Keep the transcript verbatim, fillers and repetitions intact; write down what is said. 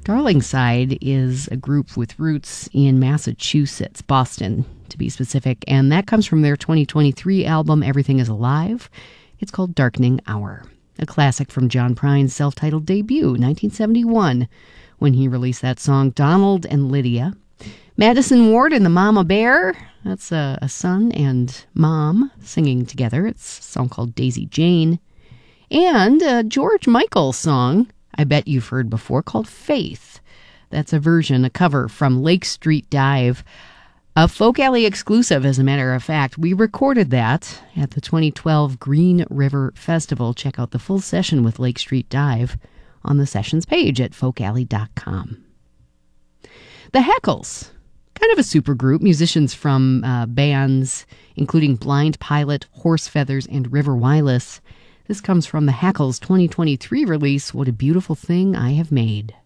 Darlingside is a group with roots in Massachusetts, Boston to be specific, and that comes from their twenty twenty-three album, Everything is Alive. It's called Darkening Hour, a classic from John Prine's self-titled debut, nineteen seventy-one, when he released that song, Donald and Lydia. Madison Ward and the Mama Bear, that's a, a son and mom singing together. It's a song called Daisy Jane. And a George Michael song I bet you've heard before called Faith. That's a version, a cover from Lake Street Dive. A Folk Alley exclusive, as a matter of fact. We recorded that at the twenty twelve Green River Festival. Check out the full session with Lake Street Dive on the sessions page at folk alley dot com. The Heckles, kind of a supergroup, musicians from uh, bands including Blind Pilot, Horse Feathers, and River Wireless. This comes from the Hackles' twenty twenty-three release, What a Beautiful Thing I Have Made.